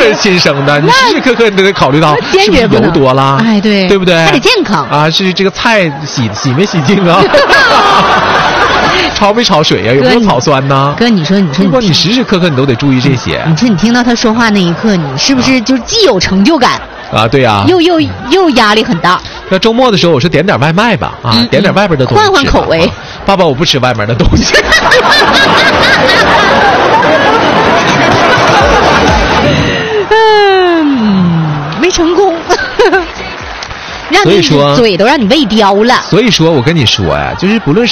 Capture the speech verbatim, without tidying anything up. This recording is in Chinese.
是亲生的，你时时刻刻你都得考虑到是不是油多了， 哎，对， 对不对？ 还得健康啊，是这个菜洗洗没洗净啊？焯没焯水呀、啊？有没有草酸呢？ 哥，你说，你说， 如果你时时刻刻你都得注意这些， 你说你听到他说话那一刻，你是不是就既有成就感啊？对呀、啊， 又又又压力很大。 那周末的时候，我说点点外卖吧，啊，嗯、点点外边的东西， 换换口味。 爸爸，我不吃外面的东西。 嗯，没成功。让你所以说嘴都让你喂刁了。 所以说我跟你说呀，就是不论是